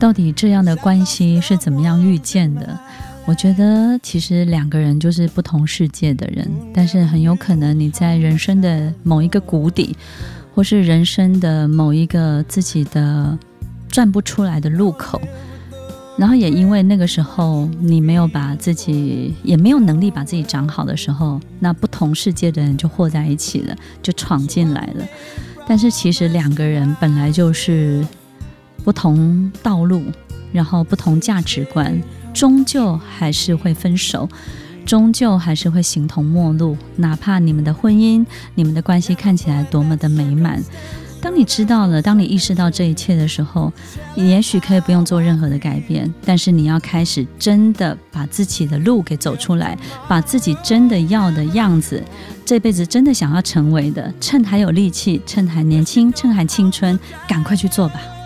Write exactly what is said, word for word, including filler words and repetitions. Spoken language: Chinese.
到底这样的关系是怎么样遇见的？我觉得其实两个人就是不同世界的人，但是很有可能你在人生的某一个谷底，或是人生的某一个自己的转不出来的路口，然后也因为那个时候你没有把自己，也没有能力把自己长好的时候，那不同世界的人就和在一起了，就闯进来了。但是其实两个人本来就是不同道路，然后不同价值观，终究还是会分手，终究还是会形同陌路。哪怕你们的婚姻，你们的关系看起来多么的美满，当你知道了，当你意识到这一切的时候，你也许可以不用做任何的改变，但是你要开始真的把自己的路给走出来，把自己真的要的样子，这辈子真的想要成为的，趁还有力气，趁还年轻，趁还青春，赶快去做吧。